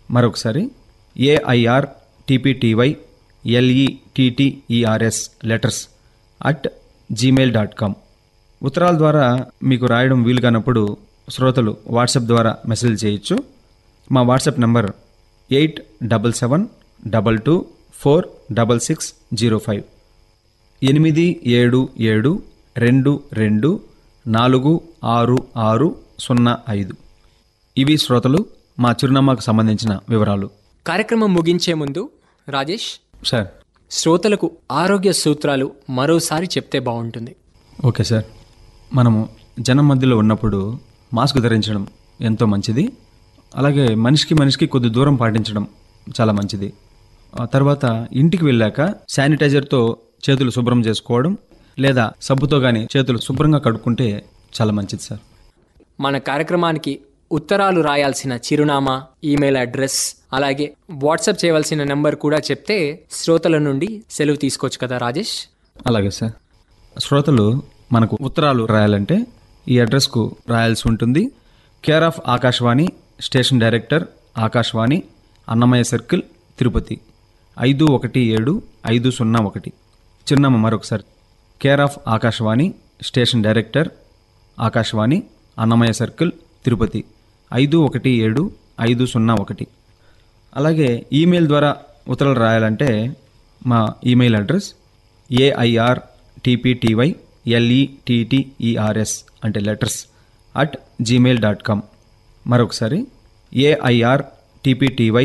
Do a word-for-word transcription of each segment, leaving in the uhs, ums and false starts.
మరొకసారి AIR TPTY LETTERS letters at Gmail dot com. ఉత్తరాల ద్వారా మీకు రాయడం వీలు కానప్పుడు శ్రోతలు వాట్సాప్ ద్వారా మెసేజ్ చేయొచ్చు. మా WhatsApp number eight double seven double two four double six zero five ఎనిమిది ఏడు ఏడు రెండు రెండు నాలుగు ఆరు ఆరు సున్నా ఐదు. ఇవి శ్రోతలు మా చిరునామాకు సంబంధించిన వివరాలు. కార్యక్రమం ముగించే ముందు రాజేష్ సార్, శ్రోతలకు ఆరోగ్య సూత్రాలు మరోసారి చెప్తే బాగుంటుంది. Okay sir. మనము జనం మధ్యలో ఉన్నప్పుడు మాస్క్ ధరించడం ఎంతో మంచిది. అలాగే మనిషికి మనిషికి కొద్ది దూరం పాటించడం చాలా మంచిది. ఆ తర్వాత ఇంటికి వెళ్ళాక శానిటైజర్తో చేతులు శుభ్రం చేసుకోవడం లేదా సబ్బుతో కానీ చేతులు శుభ్రంగా కడుక్కుంటే చాలా మంచిది సార్. మన కార్యక్రమానికి ఉత్తరాలు రాయాల్సిన చిరునామా, ఈమెయిల్ అడ్రస్, అలాగే వాట్సాప్ చేయవలసిన నెంబర్ కూడా చెప్తే శ్రోతల నుండి సెలవు తీసుకోవచ్చు కదా రాజేష్? అలాగే సార్. శ్రోతలు మనకు ఉత్తరాలు రాయాలంటే ఈ అడ్రస్కు రాయాల్సి ఉంటుంది. Care of Akashvani, station director Akashvani, Annamayya circle, Tirupati ఐదు ఒకటి ఏడు ఐదు సున్నా ఒకటి. చిరునామా మరొకసారి care of Akashvani, station director Akashvani, Annamayya circle, Tirupati ఐదు ఒకటి ఏడు ఐదు సున్నా ఒకటి. అలాగే ఈమెయిల్ ద్వారా ఉత్తరాలు రాయాలంటే మా email address AIR TPTY LETTERS అంటే letters at Gmail dot com. మరొకసారి AIR TPTY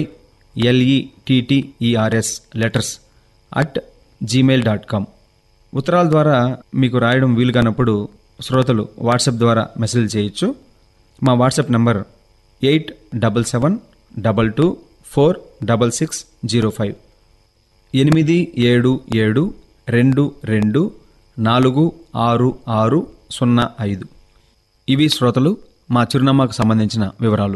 LETTERS letters at Gmail dot com. ఉత్తరాల ద్వారా మీకు రాయడం వీలు కానప్పుడు శ్రోతలు వాట్సాప్ ద్వారా మెసేజ్ చేయొచ్చు. మా WhatsApp number eight double seven double two four double six zero five ఎనిమిది ఏడు ఏడు రెండు రెండు నాలుగు ఆరు ఆరు సున్నా ఐదు. ఇవి శ్రోతలు మా చిరునామాకు సంబంధించిన వివరాలు.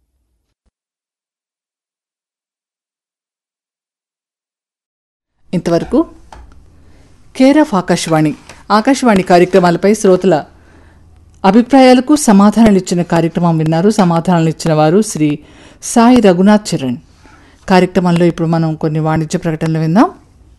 ఇంతవరకు కేర్ ఆఫ్ ఆకాశవాణి ఆకాశవాణి కార్యక్రమాలపై శ్రోతల అభిప్రాయాలకు సమాధానాలు ఇచ్చిన కార్యక్రమం విన్నారు. సమాధానాలు ఇచ్చిన వారు శ్రీ సాయి రఘునాథ్ చరణ్. కార్యక్రమంలో ఇప్పుడు మనం కొన్ని వాణిజ్య ప్రకటనలు విందాం.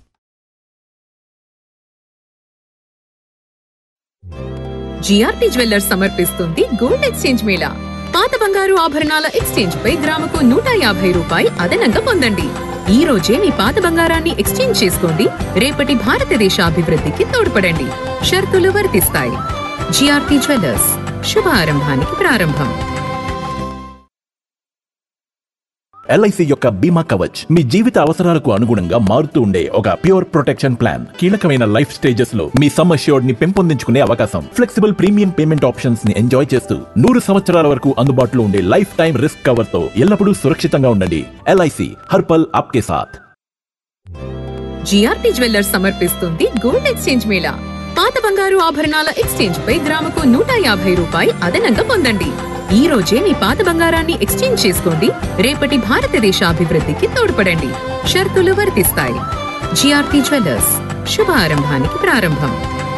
జిఆర్టీ జ్యువెల్లర్స్ సమర్పిస్తుంది గోల్డ్ ఎక్స్చేంజ్ మేళా. పాత బంగారు ఆభరణాల ఎక్స్చేంజ్ పై గ్రాముకు నూట యాభై రూపాయి అదనంగా పొందండి. ఈ రోజే మీ పాత బంగారాన్ని ఎక్స్చేంజ్ చేసుకోండి. రేపటి భారతదేశ అభివృద్ధికి తోడ్పడండి. షరతులు వర్తిస్తాయి. జిఆర్టీ జ్యువెల్లర్స్, శుభారంభానికి ప్రారంభం. ఎల్ఐసి యొక్క బీమా కవచ్ మీ జీవిత అవసరాలకు అనుగుణంగా మారుతూ ఉండే ఒక ప్యూర్ ప్రొటెక్షన్ ప్లాన్. కీలకమైన లైఫ్ స్టేజెస్ లో మీ సమ్ అష్యూర్డ్ ని పెంపొందించుకునే అవకాశం, ఫ్లెక్సిబుల్ ప్రీమియం పేమెంట్ ఆప్షన్స్ ని ఎంజాయ్ చేస్తూ నూరు సంవత్సరాల వరకు అందుబాటులో ఉండే లైఫ్ టైం రిస్క్ కవర్ తో ఎల్లప్పుడూ సురక్షితంగా ఉండండి. ఎల్ఐసి హర్పల్ ఆప్కే సాథ్. జిఆర్టీ జ్యువెల్లర్స్ సమర్పిస్తుంది గోల్డ్ ఎక్స్చేంజ్ మేళా. పాత బంగారు ఆభరణాల ఎక్స్చేంజ్ పై గ్రాముకు నూట యాభై రూపాయి అదనంగా పొందండి. ఈ రోజే మీ పాత బంగారాన్ని ఎక్స్చేంజ్ చేసుకోండి. రేపటి భారతదేశ అభివృద్ధికి తోడ్పడండి. షరతులు వర్తిస్తాయి. జిఆర్టీ జ్యువెల్లర్స్, శుభారంభానికి ప్రారంభం.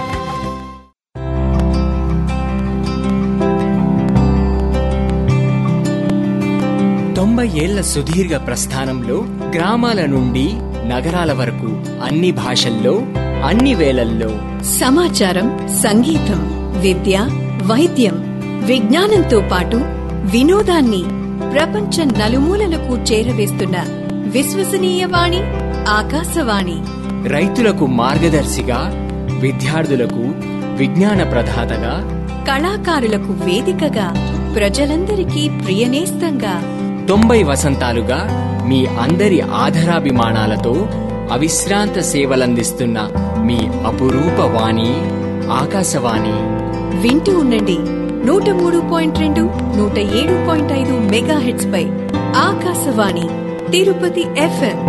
తొంభై ఏళ్ల సుదీర్ఘ ప్రస్థానంలో గ్రామాల నుండి నగరాల వరకు అన్ని భాషల్లో, అన్ని వేళల్లో సమాచారం, సంగీతం, విద్య, వైద్యం, విజ్ఞానంతో పాటు వినోదాన్ని ప్రపంచం నలుమూలలకు చేరవేస్తున్న విశ్వసనీయ వాణి ఆకాశవాణి. రైతులకు మార్గదర్శిగా, విద్యార్థులకు విజ్ఞాన ప్రదాతగా, కళాకారులకు వేదికగా, ప్రజలందరికీ ప్రియనేస్తంగా తొంభై వసంతాలుగా మీ అందరి ఆధరాభిమానాలతో అవిశ్రాంత సేవలందిస్తున్న మీ అపురూప వాణి ఆకాశవాణి. వింటూ ఉండండి నూట మూడు పాయింట్ రెండు నూట ఏడు పాయింట్ ఐదు మెగా హెడ్స్ పై Akashvani Tirupati FM.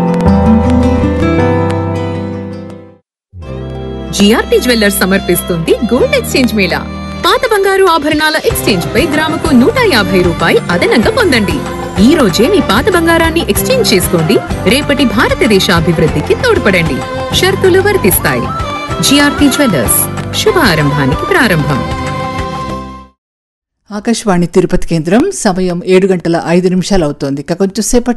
GRT jewellers సమర్పిస్తుంది గోల్డ్ ఎక్స్చేంజ్ మేళా. పాత బంగారు ఆభరణాల ఎక్స్చేంజ్ పై గ్రాముకు నూట యాభై రూపాయి అదనంగా పొందండి. ఈ రోజే మీ పాత బంగారాన్ని ఎక్స్చేంజ్ చేసుకోండి. రేపటి భారతదేశ అభివృద్ధికి తోడ్పడండి. షరతులు వర్తిస్తాయి. జిఆర్టీ జ్యువెల్లర్స్, శుభారంభానికి ప్రారంభం. ఆకాశవాణి తిరుపతి కేంద్రం సమయం ఏడు గంటల ఐదు నిమిషాలు అవుతోంది. ఇక కొంచెం సేపటి